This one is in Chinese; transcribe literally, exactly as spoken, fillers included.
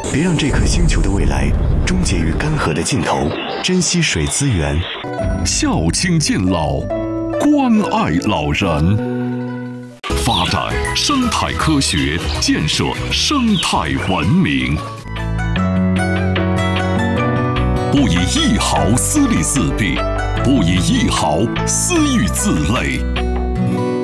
别让这颗星球的未来终结于干涸的尽头，珍惜水资源， 孝亲敬老，关爱老人，发展生态科学，建设生态文明。不以一毫私利自弊，不以一毫私欲自累。